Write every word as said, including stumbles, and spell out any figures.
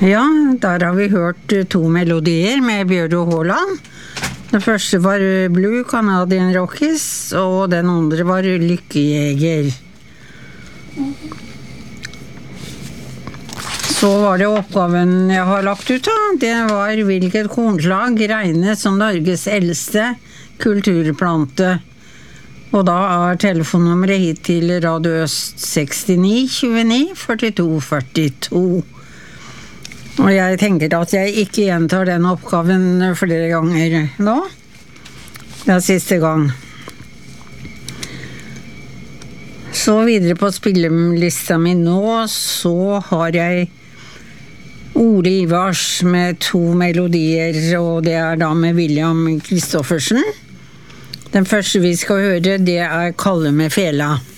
Ja, der har vi hørt to melodier med Bjørn Håland. Den første var Blue Canadian Rockies, og den andre var Lykkejeger. Så var det oppgaven jeg har lagt ut da. Det var hvilket kornslag regnes som Norges eldste kulturplante. Og da er telefonnummeret hit til Radio Øst sekstini tjueni førtito førtito. Og jeg tenker at jeg ikke gjentar den oppgaven flere ganger nå. Det er siste gang. Så videre på spillelista mi nå, så har jeg Ole Ivars med to melodier, og det er da med William Kristoffersen. Den første vi skal høre, det er Kalle med Fela.